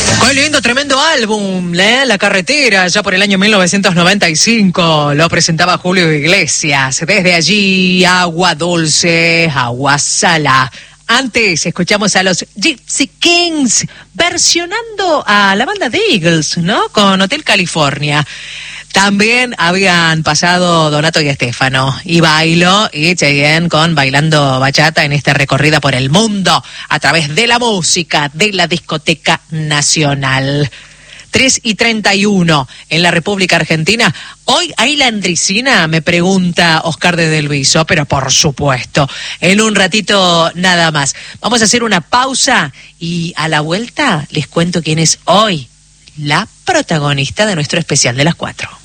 Qué lindo, tremendo álbum, ¿eh? La Carretera, ya por el año 1995, lo presentaba Julio Iglesias. Desde allí, Agua Dulce, Agua Salá. Antes escuchamos a los Gypsy Kings versionando a la banda de Eagles, ¿no? Con Hotel California. También habían pasado Donato y Estefano, y Bailo y Cheyenne con Bailando Bachata en esta recorrida por el mundo a través de la música de la Discoteca Nacional. 3:31 en la República Argentina. Hoy hay landricina, me pregunta Oscar de Del Viso, pero por supuesto, en un ratito nada más. Vamos a hacer una pausa y a la vuelta les cuento quién es hoy la protagonista de nuestro especial de las 4.